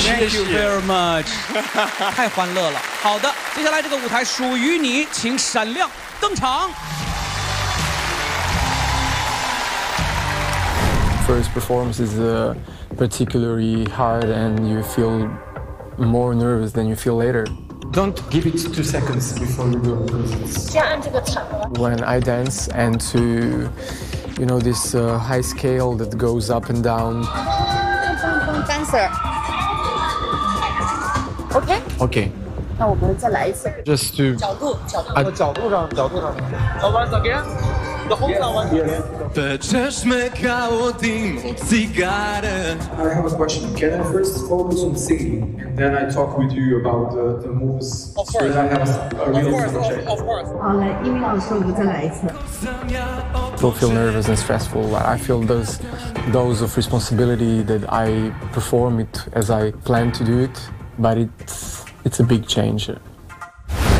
Thank you very much， 太欢乐了。好的，接下来这个舞台属于你，请闪亮登场。 First performance is particularly hard, and you feel more nervous than you feel later. Don't give it 2 seconds before you go. When I dance and to, this high scale that goes up and down. Dancer. OK. Okay. 那我们再来一次。 Just to 角度。 角度上。Once again. The whole sound. Yes. I have a question. Can I first focus on singing, and then I talk with you about the moves? Of course. So that I have a real project. Of course. 好，来，英语老师，我们再来一次。 People feel nervous and stressful. I feel those of responsibility that I perform it as I plan to do it, but it's a big change.